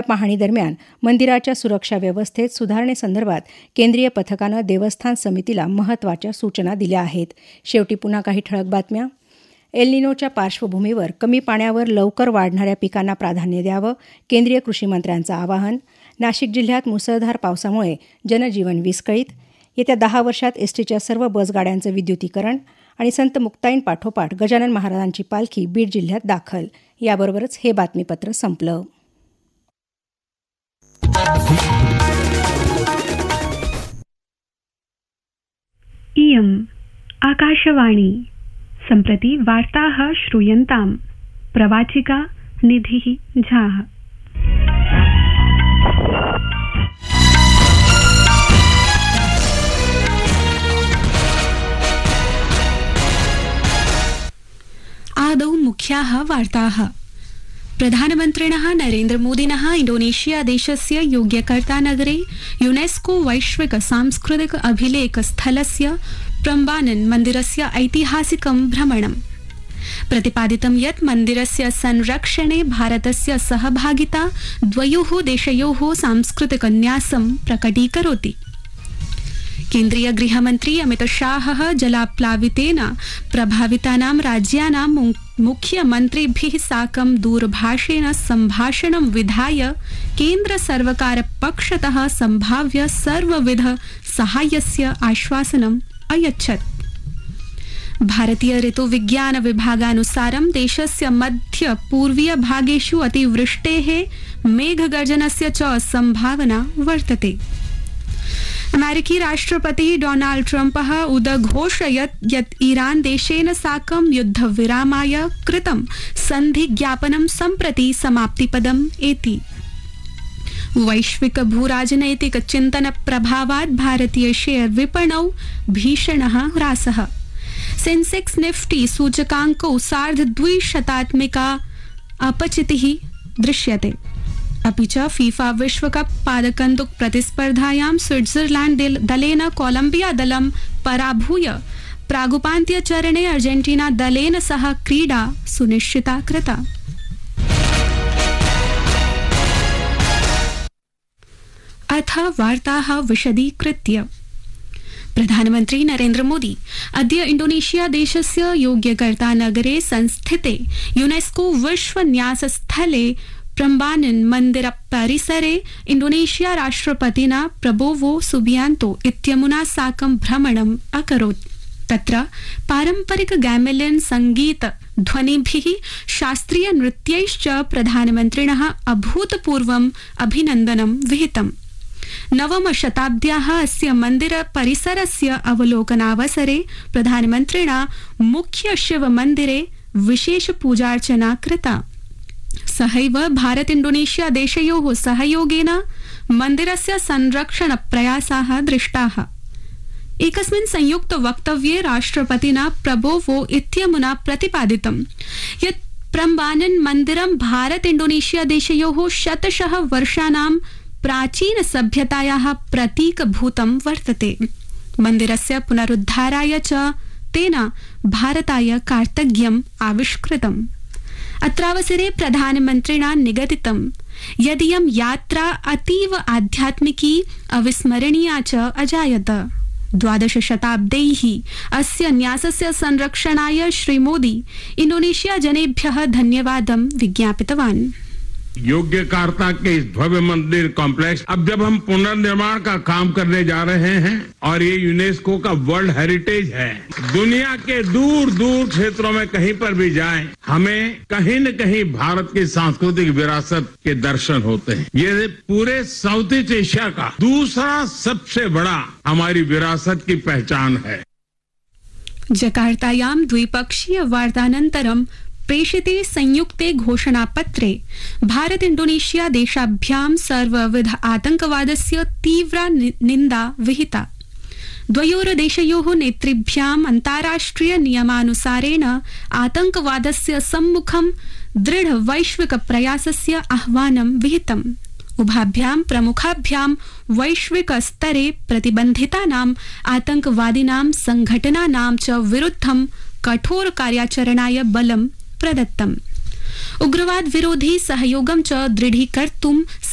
पाहणीदरम्यान मंदिराच्या सुरक्षा व्यवस्थेत सुधारणेसंदर्भात केंद्रीय पथकानं देवस्थान समितीला महत्त्वाच्या सूचना दिल्या आहेत. शेवटी पुन्हा काही ठळक बातम्या. एल निनोच्या पार्श्वभूमीवर कमी पाण्यावर लवकर वाढणाऱ्या पिकांना प्राधान्य द्यावं, केंद्रीय कृषीमंत्र्यांचं आवाहन. नाशिक जिल्ह्यात मुसळधार पावसामुळे जनजीवन विस्कळीत. येत्या 10 वर्षात एसटीच्या सर्व बसगाड्यांचं विद्युतीकरण. आणि संत मुक्ताईनपाठोपाठ गजानन महाराजांची पालखी बीड जिल्ह्यात दाखल. याबरोबरच हे बातमीपत्र संपलं. इयम् आकाशवाणी सम्प्रति वार्ताः श्रूयन्ताम्. प्रवाचिका निधिः झाः. आदौ मुख्याः वार्ताः. प्रधानमन्त्रिणः नरेन्द्रमोदिनः इंडोनेशिया देशस्य योग्यकर्तानगरे यूनेस्को वैश्विक सांस्कृतिक अभिलेख स्थलस्य प्रम्बानन् मन्दिरस्य ऐतिहासिकं भ्रमणम्. प्रतिपादितं यत् मन्दिरस्य संरक्षणे भारतस्य सहभागिता द्वयोः देशयोः सांस्कृतिक न्यासं प्रकटीकरोति. केन्द्रीय गृहमन्त्री अमितशाहः जलाप्लावितेन प्रभावितानां राज्यानां मुख्यमन्त्रिभिः साकं दूरभाषेण सम्भाषणं विधाय केन्द्रसर्वकारपक्षतः सम्भाव्य सर्वविध साहाय्यस्य आश्वासनम् अयच्छत्. भारतीय ऋतुविज्ञान विभागानुसारं देशस्य मध्य पूर्वीय भागेषु अतिवृष्टेः, मेघगर्जनस्य च सम्भावना वर्तते. अमेरिकी राष्ट्रपतिः डोनाल्ड ट्रम्पः उदघोषयत् यत् ईरान देशेन साकं युद्धविरामाय कृतं सन्धिज्ञापनं सम्प्रति समाप्तिपदम् एति. वैश्विक भूराजनैतिक चिन्तन प्रभावात् भारतीय शेयर विपणौ भीषणः ह्रासः. सेंसेक्स निफ्टी सूचकाङ्कौ 2.5% अपचितिः दृश्यते. अपि च फीफा विश्वकप पादकन्दुक प्रतिस्पर्धायां स्विट्जरलैंड दलेन कोलंबिया दलं पराभूय प्रागुपान्त्यचरणे अर्जेंटीना दलेन सह क्रीडा सुनिश्चिता कृता. अथ वार्ताः विशदीकृत्य. प्रधानमन्त्री नरेन्द्र मोदी अद्य इंडोनेशिया देशस्य योग्यकर्ता नगरे संस्थिते यूनेस्को विश्व न्यासस्थले प्रम्बानन् मन्दिर परिसरे इंडोनेशिया राष्ट्रपतिना प्रबोवो सुबियांतो इत्यमुना साकं भ्रमणम् अकरोत्. तत्र पारम्परिक गैमेलियन संगीत ध्वनिभिः शास्त्रीय नृत्यैश्च प्रधानमन्त्रिणः अभूतपूर्वम् अभिनन्दनं विहितम्. नवमशताब्द्याः अस्य मन्दिर परिसरस्य अवलोकनावसरे प्रधानमन्त्रिणा मुख्य शिव मन्दिरे विशेष पूजार्चना कृता. सहैव भारत इंडोनेशिया देशयोः सहयोगेन मन्दिरस्य संरक्षण प्रयासाः दृष्टाः. एकस्मिन् संयुक्त वक्तव्ये राष्ट्रपतिना प्रबोवो इत्यमुना प्रतिपादितं यत् प्रम्बानन् मन्दिरं भारत इंडोनेशिया देशयोः शतशः वर्षाणां प्राचीन सभ्यतायाः प्रतीकभूतं वर्तते. मन्दिरस्य पुनरुद्धाराय च तेन भारताय कार्तज्ञम् आविष्कृतम्. अत्रावसरे प्रधानमन्त्रिणा निगदितं यदियं यात्रा अतीव आध्यात्मिकी अविस्मरणीया च अजायत. 12 शताब्दैः अस्य न्यासस्य संरक्षणाय श्रीमोदी इंडोनेशिया जनेभ्यः धन्यवादं विज्ञापितवान्. योग्यकर्ता के इस भव्य मंदिर कॉम्प्लेक्स अब जब हम पुनर्निर्माण का काम करने जा रहे हैं और ये यूनेस्को का वर्ल्ड हेरिटेज है, दुनिया के दूर दूर क्षेत्रों में कहीं पर भी जाएं, हमें कहीं न कहीं भारत की सांस्कृतिक विरासत के दर्शन होते हैं. ये पूरे साउथ ईस्ट एशिया का दूसरा सबसे बड़ा हमारी विरासत की पहचान है. जकार्तायां द्विपक्षीय वार्तानन्तरं प्रेषिते संयुक्ते घोषणापत्रे भारत इंडोनेशिया देशाभ्यां सर्वविध आतंकवादस्य तीव्रा निन्दा विहिता. द्वयोर्देशयोः नेतृभ्याम् अन्ताराष्ट्रिय नियमानुसारेण आतंकवादस्य सम्मुखं दृढ वैश्विक प्रयासस्य आह्वानं विहितम्. उभाभ्यां प्रमुखाभ्यां वैश्विक स्तरे प्रतिबन्धितानाम् आतंकवादिनां संघटनानां च विरुद्धं कठोर कार्याचरणाय बलं प्रदत्तम्. उग्रवाद विरोधी सहयोगं च दृढीकर्तुं